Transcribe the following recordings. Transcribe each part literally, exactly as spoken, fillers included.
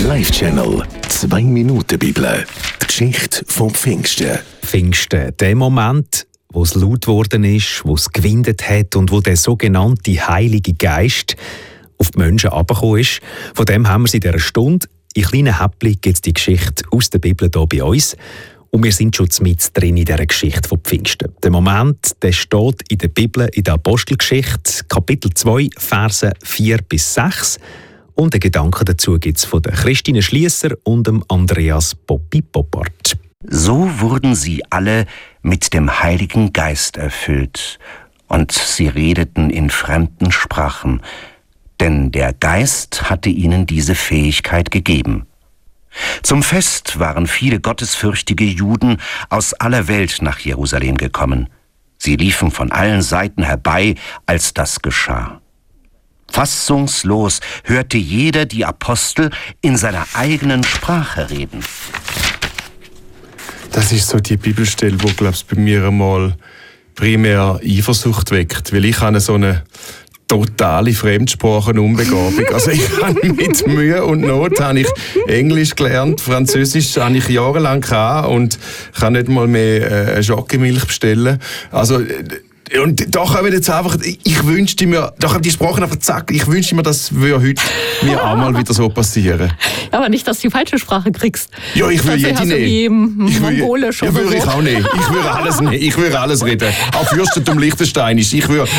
Live-Channel. Zwei Minuten Bibel. Die Geschichte vom Pfingsten. Pfingsten, der Moment, wo es laut geworden ist, wo es gewindet hat und wo der sogenannte Heilige Geist auf die Menschen herabgekommen ist. Von dem haben wir es in dieser Stunde. In kleinen Häppchen gibt es die Geschichte aus der Bibel hier bei uns. Und wir sind schon mit drin in dieser Geschichte von Pfingsten. Der Moment, der steht in der Bibel, in der Apostelgeschichte, Kapitel zwei, Verse vier bis sechs. Und den Gedanken dazu gibt es von der Christine Schliesser und dem Andreas Poppi-Poppart. So wurden sie alle mit dem Heiligen Geist erfüllt, und sie redeten in fremden Sprachen, denn der Geist hatte ihnen diese Fähigkeit gegeben. Zum Fest waren viele gottesfürchtige Juden aus aller Welt nach Jerusalem gekommen. Sie liefen von allen Seiten herbei, als das geschah. Fassungslos hörte jeder die Apostel in seiner eigenen Sprache reden. Das ist so die Bibelstelle, die, glaube ich, bei mir einmal primär Eifersucht weckt. Weil ich habe so eine totale Fremdsprachenunbegabung. Also ich habe mit Mühe und Not habe ich Englisch gelernt, Französisch habe ich jahrelang gehabt und kann nicht mal mehr äh, Schokimilch bestellen. Also und da kommen jetzt einfach, ich wünschte mir, da kommen die Sprachen einfach zack, ich wünschte mir, das würde heute mir auch mal wieder so passieren. Aber nicht, dass du die falsche Sprache kriegst. Ja, ich will jede nehmen. Ich Mongolisch ja, würde ich auch nicht. Ich würde alles nehmen. Ich würde alles reden. Auch Fürstentum Liechtensteinisch. Ich würde...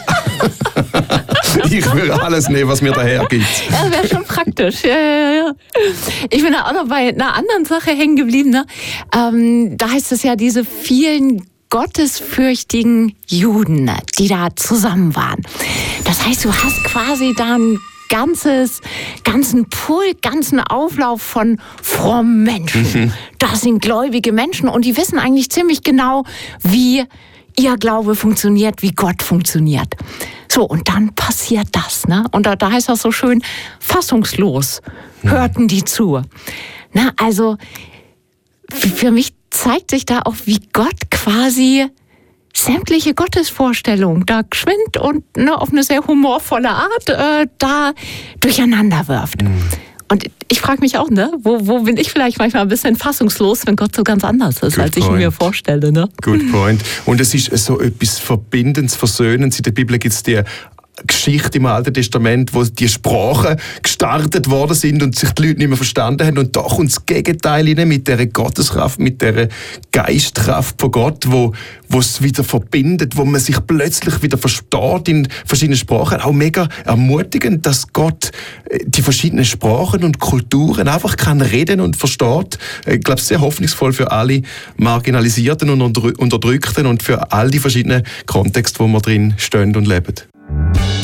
ich würde alles nehmen, was mir daher gibt. Ja, das wäre schon praktisch. Ja, ja, ja. Ich bin da auch noch bei einer anderen Sache hängen geblieben. Ne? Ähm, da heißt es ja, diese vielen gottesfürchtigen Juden, die da zusammen waren. Das heißt, du hast quasi da ein ganzes, ganzen Pool, ganzen Auflauf von frommen Menschen. Mhm. Das sind gläubige Menschen und die wissen eigentlich ziemlich genau, wie ihr Glaube funktioniert, wie Gott funktioniert. So, und dann passiert das, ne? Und da, da heißt das so schön, fassungslos hörten die zu. Na, also, für mich zeigt sich da auch, wie Gott quasi sämtliche Gottesvorstellungen da geschwind und ne, auf eine sehr humorvolle Art äh, da durcheinander wirft. Mhm. Und ich frage mich auch, ne, wo, wo bin ich vielleicht manchmal ein bisschen fassungslos, wenn Gott so ganz anders ist, Good als ich point. mir vorstelle. Ne? Good point. Und es ist so etwas Verbindendes, Versöhnendes. In der Bibel gibt es die Geschichte im Alten Testament, wo die Sprachen gestartet worden sind und sich die Leute nicht mehr verstanden haben. Und da kommt das Gegenteil rein mit dieser Gotteskraft, mit dieser Geistkraft von Gott, wo, wo es wieder verbindet, wo man sich plötzlich wieder versteht in verschiedenen Sprachen. Auch mega ermutigend, dass Gott die verschiedenen Sprachen und Kulturen einfach kann reden und versteht. Ich glaube, sehr hoffnungsvoll für alle Marginalisierten und Unterdrückten und für all die verschiedenen Kontexte, wo wir drin stehen und leben.